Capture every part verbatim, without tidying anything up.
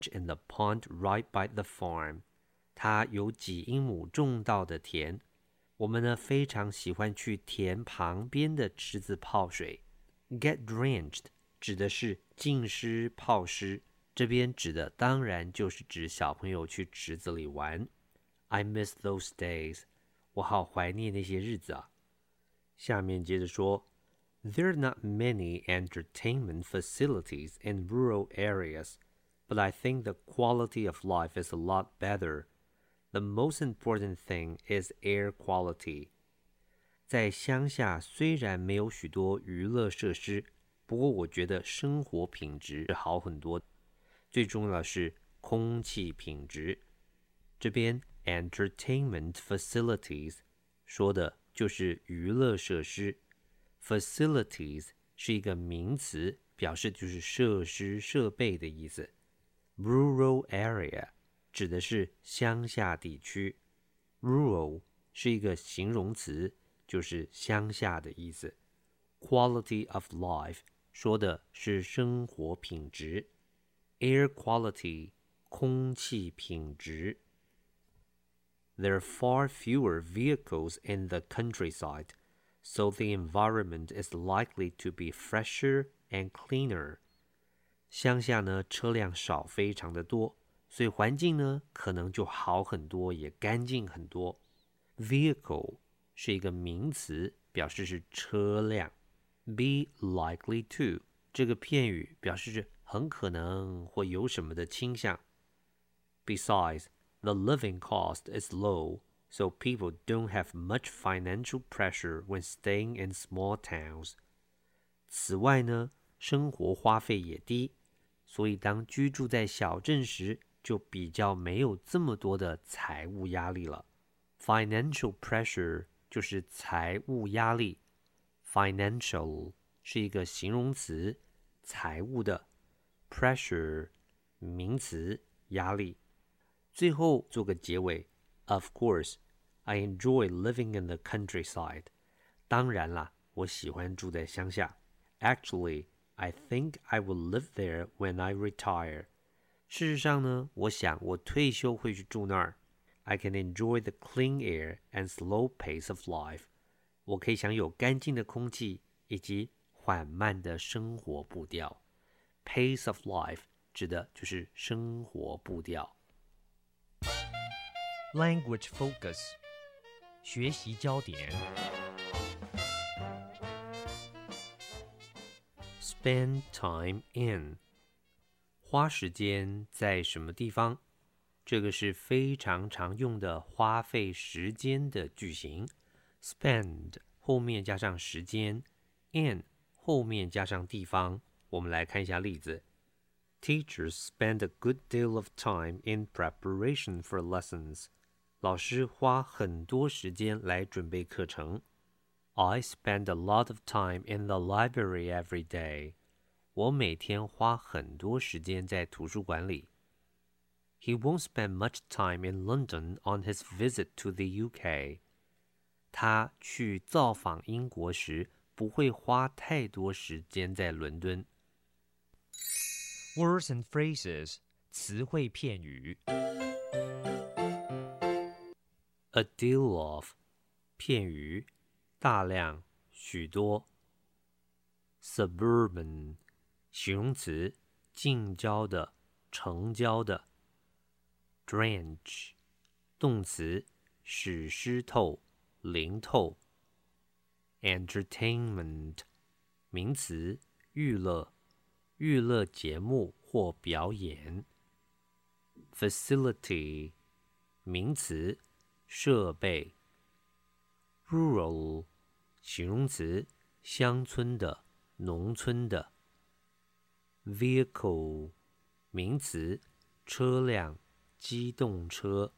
in the pond right by the farm. 它有几英亩种稻的田。我们呢非常喜欢去田旁边的池子泡水。Get drenched 指的是浸湿泡湿，这边指的当然就是指小朋友去池子里玩。I miss those days. 我好怀念那些日子啊。下面接着说 There are not many entertainment facilities in rural areas, but I think the quality of life is a lot better.The most important thing is air quality. 在乡下虽然没有许多娱乐设施，不过我觉得生活品质是好很多。最重要的是空气品质。这边 entertainment facilities 说的就是娱乐设施。Facilities 是一个名词，表示就是设施设备的意思。Rural area指的是乡下地区。 Rural 是一个形容词，就是乡下的意思。 Quality of life 说的是生活品质。 Air quality 空气品质。 There are far fewer vehicles in the countryside, so the environment is likely to be fresher and cleaner. 乡下呢车辆少非常的多，所以环境呢可能就好很多，也干净很多。 Vehicle 是一个名词，表示是车辆。 Be likely to 这个片语表示是很可能或有什么的倾向。 Besides, the living cost is low, so people don't have much financial pressure when staying in small towns. 此外呢，生活花费也低，所以当居住在小镇时就比较没有这么多的财务压力了。 Financial pressure 就是财务压力。 Financial 是一个形容词，财务的。 Pressure 名词，压力。最后做个结尾。 Of course, I enjoy living in the countryside. 当然啦，我喜欢住在乡下。 Actually, I think I will live there when I retire. 事实上呢，我想我退休会去住那儿。 I can enjoy the clean air and slow pace of life. 我可以享有干净的空气以及缓慢的生活步调。 Pace of life 指的就是生活步调。 Language focus 学习焦点。 Spend time in 花时间在什么地方？这个是非常常用的花费时间的句型。 Spend 后面加上时间， in 后面加上地方。我们来看一下例子。 Teachers spend a good deal of time in preparation for lessons. 老师花很多时间来准备课程。 I spend a lot of time in the library every day. 我每天花很多时间在图书馆里。 He won't spend much time in London on his visit to the U K. 他去造访英国时不会花太多时间在伦敦。 Words and phrases 词汇片语。 A deal of 片语，大量，许多。 Suburban 形容词，近郊的，城郊的。 Drench 动词，使湿透，淋透。 Entertainment 名词，娱乐，娱乐节目或表演。 Facility 名词，设备。 Rural 形容词，乡村的，农村的。 Vehicle 名词，车辆，机动车。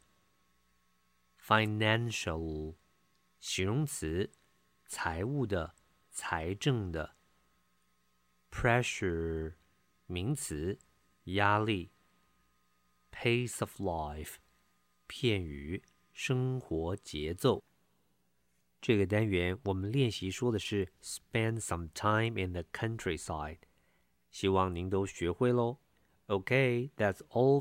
Financial 形容词，财务的，财政的。 Pressure 名词，压力。 Pace of life 片语，生活节奏。这个单元我们练习说的是 spend some time in the countryside， 希望您都学会咯。Okay, that's all